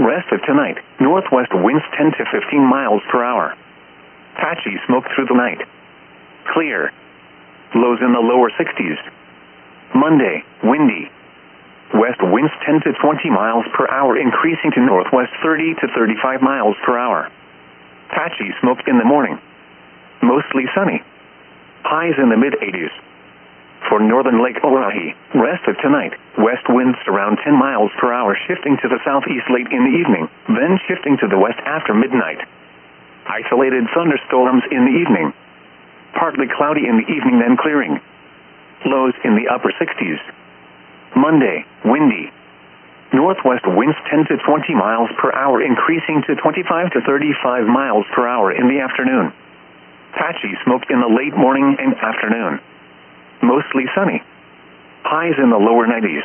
Rest of tonight, northwest winds 10 to 15 miles per hour. Patchy smoke through the night. Clear. Lows in the lower 60s. Monday, windy. West winds 10 to 20 miles per hour, increasing to northwest 30 to 35 miles per hour. Patchy smoke in the morning. Mostly sunny. Highs in the mid-80s. For northern Lake Oahe, rest of tonight, west winds around 10 miles per hour, shifting to the southeast late in the evening, then shifting to the west after midnight. Isolated thunderstorms in the evening. Partly cloudy in the evening, then clearing. Lows in the upper 60s. Monday, windy. Northwest winds 10 to 20 miles per hour, increasing to 25 to 35 miles per hour in the afternoon. Patchy smoke in the late morning and afternoon. Mostly sunny. Highs in the lower 90s.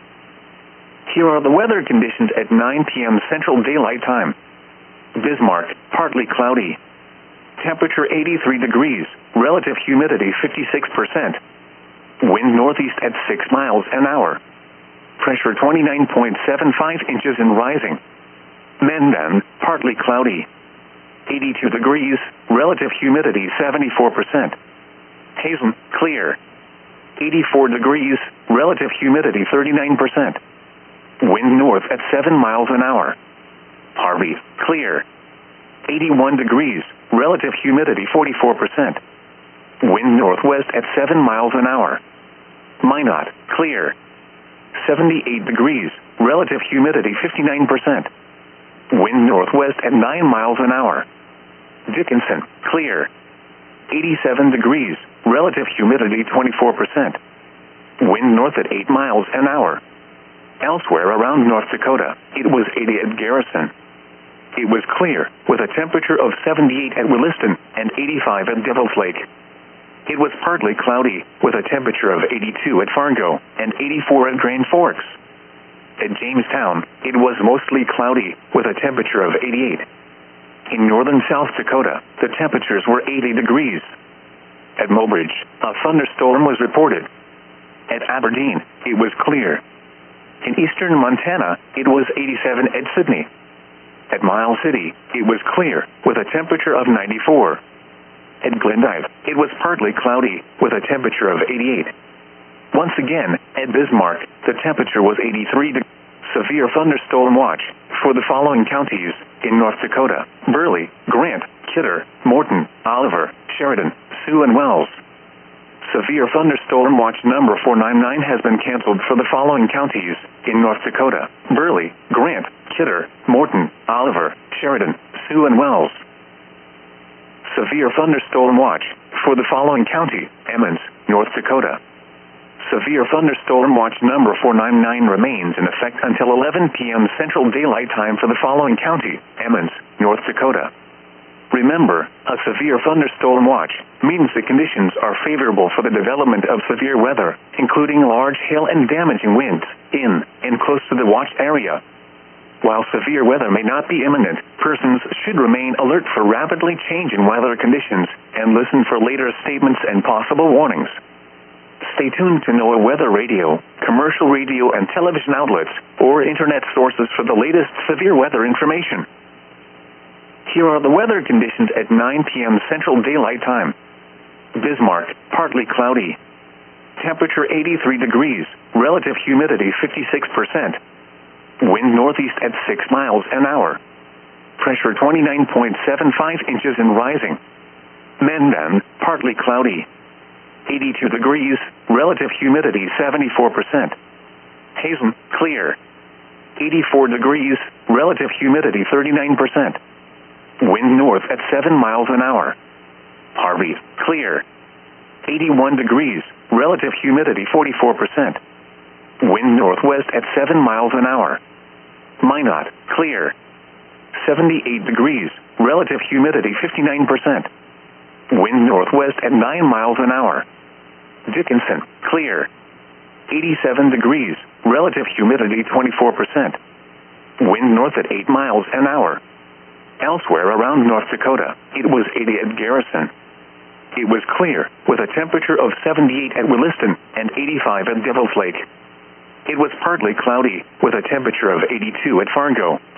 Here are the weather conditions at 9 p.m. Central Daylight Time. Bismarck, partly cloudy. Temperature 83 degrees, relative humidity 56%. Wind northeast at 6 miles an hour. Pressure 29.75 inches and rising. Mendon, partly cloudy. 82 degrees, relative humidity 74%. Hazen, clear. 84 degrees, relative humidity 39%. Wind north at 7 miles an hour. Harvey, clear. 81 degrees, relative humidity 44%. Wind northwest at 7 miles an hour. Minot, clear. 78 degrees, relative humidity 59%. Wind northwest at 9 miles an hour. Dickinson, clear. 87 degrees, relative humidity 24%. Wind north at 8 miles an hour. Elsewhere around North Dakota, it was 80 at Garrison. It was clear, with a temperature of 78 at Williston and 85 at Devil's Lake. It was partly cloudy, with a temperature of 82 at Fargo and 84 at Grand Forks. At Jamestown, it was mostly cloudy, with a temperature of 88. In northern South Dakota, the temperatures were 80 degrees. At Mobridge, a thunderstorm was reported. At Aberdeen, it was clear. In eastern Montana, it was 87 at Sydney. At Miles City, it was clear, with a temperature of 94. At Glendive, it was partly cloudy, with a temperature of 88. Once again, at Bismarck, the temperature was 83 degrees. Severe thunderstorm watch for the following counties in North Dakota: Burley, Grant, Kidder, Morton, Oliver, Sheridan, Sioux, and Wells. Severe thunderstorm watch number 499 has been canceled for the following counties in North Dakota: Burley, Grant, Kidder, Morton, Oliver, Sheridan, Sioux, and Wells. Severe thunderstorm watch for the following county: Emmons, North Dakota. Severe thunderstorm watch number 499 remains in effect until 11 p.m. Central Daylight Time for the following county: Emmons, North Dakota. Remember, a severe thunderstorm watch means the conditions are favorable for the development of severe weather, including large hail and damaging winds, in and close to the watch area. While severe weather may not be imminent, persons should remain alert for rapidly changing weather conditions and listen for later statements and possible warnings. Stay tuned to NOAA Weather Radio, commercial radio and television outlets, or internet sources for the latest severe weather information. Here are the weather conditions at 9 p.m. Central Daylight Time. Bismarck, partly cloudy. Temperature 83 degrees, relative humidity 56%. Wind northeast at 6 miles an hour. Pressure 29.75 inches and rising. Mendon, partly cloudy. 82 degrees, relative humidity 74%. Hazen, clear. 84 degrees, relative humidity 39%. Wind north at 7 miles an hour. Harvey, clear. 81 degrees, relative humidity 44%. Wind northwest at 7 miles an hour. Minot, clear. 78 degrees, relative humidity 59%. Wind northwest at 9 miles an hour. Dickinson, clear. 87 degrees, relative humidity 24%. Wind north at 8 miles an hour. Elsewhere around North Dakota, it was 80 at Garrison. It was clear, with a temperature of 78 at Williston and 85 at Devil's Lake. It was partly cloudy, with a temperature of 82 at Fargo